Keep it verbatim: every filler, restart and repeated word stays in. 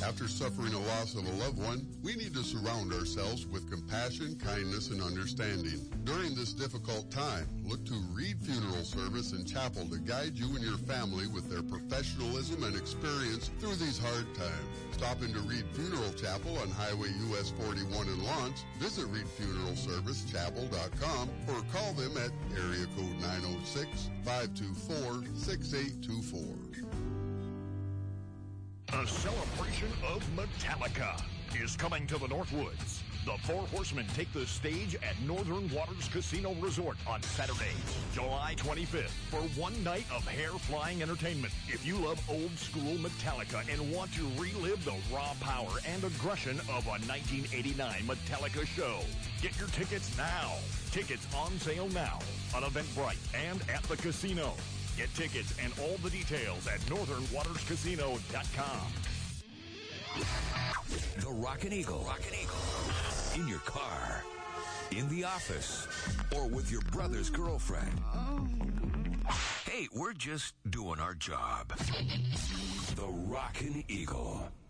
After suffering a loss of a loved one, we need to surround ourselves with compassion, kindness, and understanding. During this difficult time, look to Reed Funeral Service and Chapel to guide you and your family with their professionalism and experience through these hard times. Stop into Reed Funeral Chapel on Highway U S forty-one in Lawrence. Visit reed funeral service chapel dot com or call them at area code nine oh six, five two four, six eight two four. A celebration of Metallica is coming to the Northwoods. The Four Horsemen take the stage at Northern Waters Casino Resort on Saturday, July twenty-fifth, for one night of hair-flying entertainment. If you love old-school Metallica and want to relive the raw power and aggression of a nineteen eighty-nine Metallica show, get your tickets now. Tickets on sale now on Eventbrite and at the casino. Get tickets and all the details at northern waters casino dot com. The Rockin' Eagle. Rockin' Eagle. In your car, in the office, or with your brother's girlfriend. Hey, we're just doing our job. The Rockin' Eagle.